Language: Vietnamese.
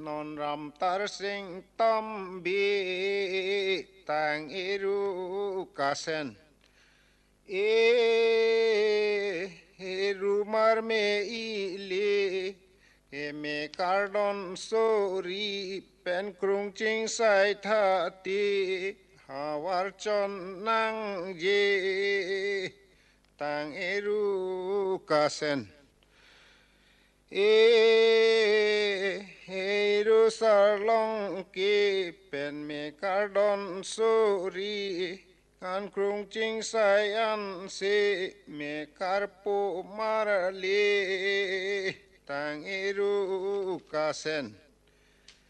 non ram tar sing tam bi tang eru kasen rumar me ile me cardon sori pen krung ching sai tha ti hawar chon nang je tang eru kasen Heru sarlong ki pen me cardon sori kan krung ching sayan se me karpo marale tang eru kasen